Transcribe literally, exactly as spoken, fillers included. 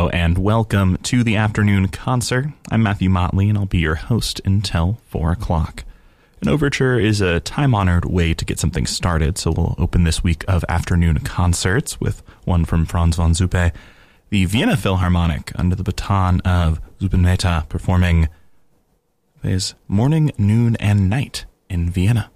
Hello and welcome to the afternoon concert. I'm Matthew Motley and I'll be your host until four o'clock. An overture is a time-honored way to get something started, so we'll open this week of afternoon concerts with one from Franz von Zuppe, the Vienna Philharmonic under the baton of Zubin Mehta performing his Morning, Noon, and Night in Vienna.